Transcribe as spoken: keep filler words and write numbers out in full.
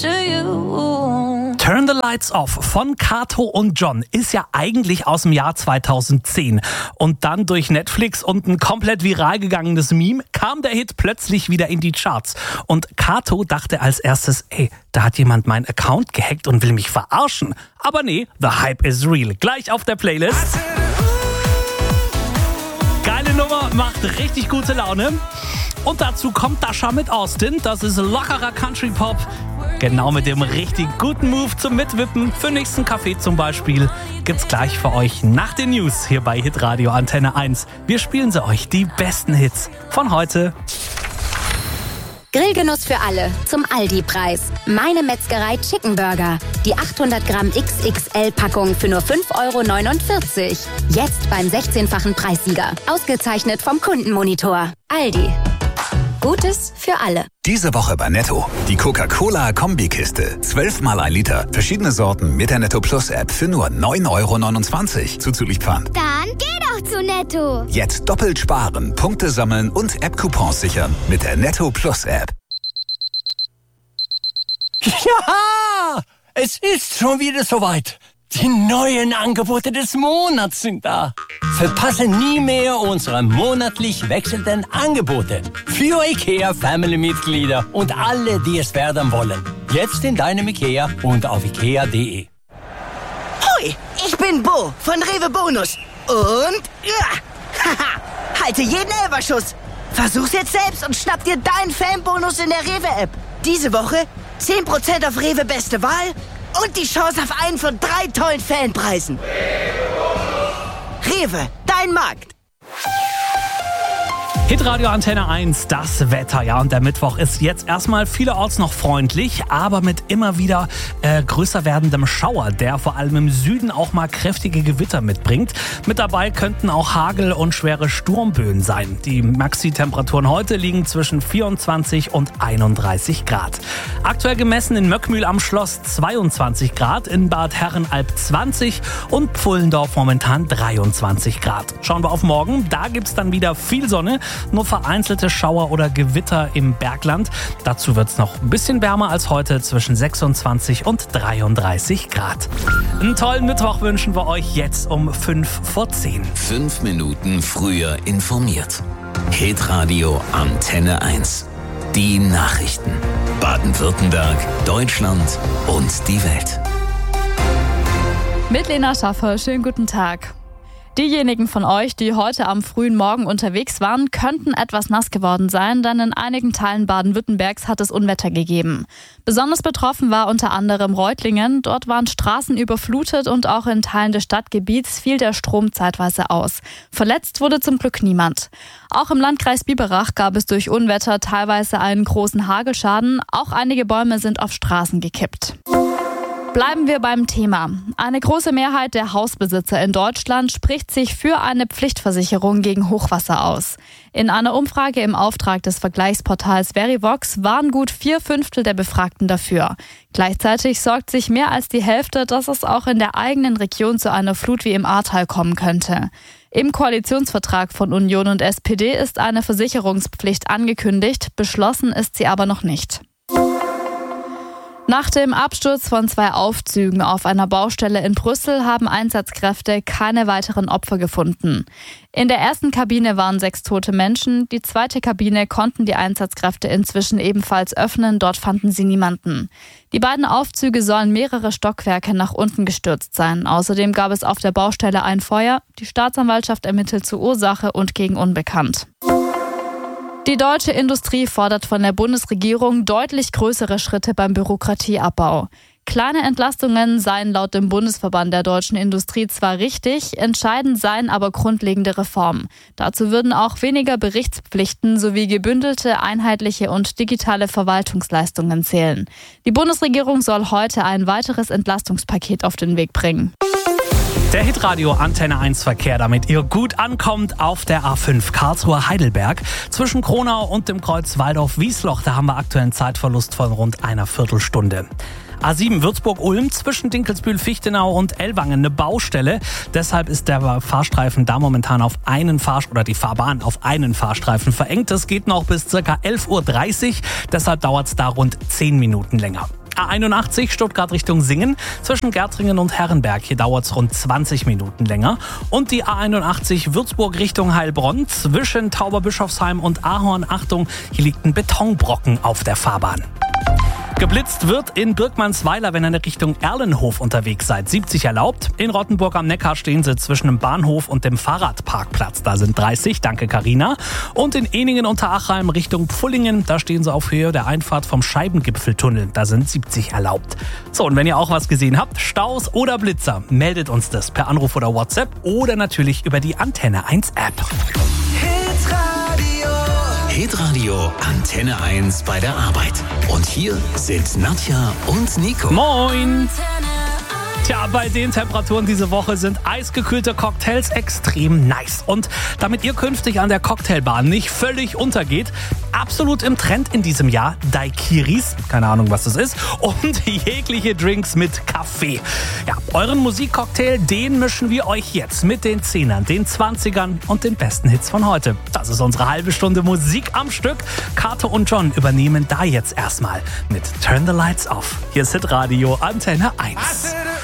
to you. Turn the Lights Off von Kato und John ist ja eigentlich aus dem Jahr zweitausendzehn. Und dann durch Netflix und ein komplett viral gegangenes Meme kam der Hit plötzlich wieder in die Charts. Und Kato dachte als erstes, ey, da hat jemand meinen Account gehackt und will mich verarschen. Aber nee, the hype is real. Gleich auf der Playlist. Geile Nummer, macht richtig gute Laune. Und dazu kommt Dasha mit Austin. Das ist lockerer Country-Pop. Genau mit dem richtig guten Move zum Mitwippen. Für nächsten Kaffee zum Beispiel gibt's gleich für euch nach den News hier bei Hitradio Antenne eins. Wir spielen sie euch, die besten Hits von heute. Grillgenuss für alle zum Aldi-Preis. Meine Metzgerei Chicken Burger. Die achthundert Gramm X X L-Packung für nur fünf Euro neunundvierzig. Jetzt beim sechzehnfachen Preissieger. Ausgezeichnet vom Kundenmonitor. Aldi. Gutes für alle. Diese Woche bei Netto. Die Coca-Cola-Kombikiste. zwölfmal ein Liter. Verschiedene Sorten mit der Netto Plus App für nur neun Euro neunundzwanzig. Zuzüglich Pfand. Dann geh doch zu Netto. Jetzt doppelt sparen, Punkte sammeln und App-Coupons sichern mit der Netto Plus App. Ja, es ist schon wieder soweit. Die neuen Angebote des Monats sind da. Verpasse nie mehr unsere monatlich wechselnden Angebote. Für IKEA Family-Mitglieder und alle, die es werden wollen. Jetzt in deinem IKEA und auf ikea punkt de. Hoi, ich bin Bo von Rewe Bonus. Und ja, haha, halte jeden Elferschuss. Versuch's jetzt selbst und schnapp dir deinen Fanbonus in der Rewe-App. Diese Woche zehn Prozent auf Rewe Beste Wahl und die Chance auf einen von drei tollen Fanpreisen. Rewe, dein Markt. Hitradio Antenne eins, das Wetter. Ja, und der Mittwoch ist jetzt erstmal vielerorts noch freundlich, aber mit immer wieder äh, größer werdendem Schauer, der vor allem im Süden auch mal kräftige Gewitter mitbringt. Mit dabei könnten auch Hagel und schwere Sturmböen sein. Die Maxi-Temperaturen heute liegen zwischen vierundzwanzig und einunddreißig Grad. Aktuell gemessen in Möckmühl am Schloss zweiundzwanzig Grad, in Bad Herrenalb zwanzig und Pfullendorf momentan dreiundzwanzig Grad. Schauen wir auf morgen, da gibt's dann wieder viel Sonne. Nur vereinzelte Schauer oder Gewitter im Bergland. Dazu wird es noch ein bisschen wärmer als heute, zwischen sechsundzwanzig und dreiunddreißig Grad. Einen tollen Mittwoch wünschen wir euch jetzt um fünf vor zehn. Fünf Minuten früher informiert. Hitradio Antenne eins. Die Nachrichten. Baden-Württemberg, Deutschland und die Welt. Mit Lena Schaffer, schönen guten Tag. Diejenigen von euch, die heute am frühen Morgen unterwegs waren, könnten etwas nass geworden sein, denn in einigen Teilen Baden-Württembergs hat es Unwetter gegeben. Besonders betroffen war unter anderem Reutlingen. Dort waren Straßen überflutet und auch in Teilen des Stadtgebiets fiel der Strom zeitweise aus. Verletzt wurde zum Glück niemand. Auch im Landkreis Biberach gab es durch Unwetter teilweise einen großen Hagelschaden. Auch einige Bäume sind auf Straßen gekippt. Bleiben wir beim Thema. Eine große Mehrheit der Hausbesitzer in Deutschland spricht sich für eine Pflichtversicherung gegen Hochwasser aus. In einer Umfrage im Auftrag des Vergleichsportals Verivox waren gut vier Fünftel der Befragten dafür. Gleichzeitig sorgt sich mehr als die Hälfte, dass es auch in der eigenen Region zu einer Flut wie im Ahrtal kommen könnte. Im Koalitionsvertrag von Union und S P D ist eine Versicherungspflicht angekündigt, beschlossen ist sie aber noch nicht. Nach dem Absturz von zwei Aufzügen auf einer Baustelle in Brüssel haben Einsatzkräfte keine weiteren Opfer gefunden. In der ersten Kabine waren sechs tote Menschen, die zweite Kabine konnten die Einsatzkräfte inzwischen ebenfalls öffnen, dort fanden sie niemanden. Die beiden Aufzüge sollen mehrere Stockwerke nach unten gestürzt sein. Außerdem gab es auf der Baustelle ein Feuer, die Staatsanwaltschaft ermittelt zur Ursache und gegen Unbekannt. Die deutsche Industrie fordert von der Bundesregierung deutlich größere Schritte beim Bürokratieabbau. Kleine Entlastungen seien laut dem Bundesverband der deutschen Industrie zwar richtig, entscheidend seien aber grundlegende Reformen. Dazu würden auch weniger Berichtspflichten sowie gebündelte, einheitliche und digitale Verwaltungsleistungen zählen. Die Bundesregierung soll heute ein weiteres Entlastungspaket auf den Weg bringen. Der Hitradio Antenne eins Verkehr, damit ihr gut ankommt auf der A fünf Karlsruhe-Heidelberg. Zwischen Kronau und dem Kreuz Waldorf-Wiesloch, da haben wir aktuell einen Zeitverlust von rund einer Viertelstunde. A sieben Würzburg-Ulm zwischen Dinkelsbühl-Fichtenau und Ellwangen eine Baustelle. Deshalb ist der Fahrstreifen da momentan auf einen Fahrstreifen oder die Fahrbahn auf einen Fahrstreifen verengt. Das geht noch bis ca. elf Uhr dreißig. Deshalb dauert es da rund zehn Minuten länger. A einundachtzig Stuttgart Richtung Singen zwischen Gärtringen und Herrenberg. Hier dauert es rund zwanzig Minuten länger. Und die A einundachtzig Würzburg Richtung Heilbronn zwischen Tauberbischofsheim und Ahorn. Achtung, hier liegt ein Betonbrocken auf der Fahrbahn. Geblitzt wird in Birkmannsweiler, wenn ihr in Richtung Erlenhof unterwegs seid. siebzig erlaubt. In Rottenburg am Neckar stehen sie zwischen dem Bahnhof und dem Fahrradparkplatz. Da sind dreißig. Danke, Carina. Und in Eningen unter Achalm Richtung Pfullingen, da stehen sie auf Höhe der Einfahrt vom Scheibengipfeltunnel. Da sind siebzig erlaubt. So, und wenn ihr auch was gesehen habt, Staus oder Blitzer, meldet uns das per Anruf oder WhatsApp oder natürlich über die Antenne eins App. Hitradio Antenne eins bei der Arbeit. Und hier sind Nadja und Nico. Moin! Tja, bei den Temperaturen diese Woche sind eisgekühlte Cocktails extrem nice. Und damit ihr künftig an der Cocktailbar nicht völlig untergeht, absolut im Trend in diesem Jahr Daiquiris, keine Ahnung was das ist, und jegliche Drinks mit Kaffee. Ja, euren Musikcocktail, den mischen wir euch jetzt mit den Zehnern, den Zwanzigern und den besten Hits von heute. Das ist unsere halbe Stunde Musik am Stück. Kato und John übernehmen da jetzt erstmal mit Turn the Lights Off. Hier ist Hitradio Antenne eins.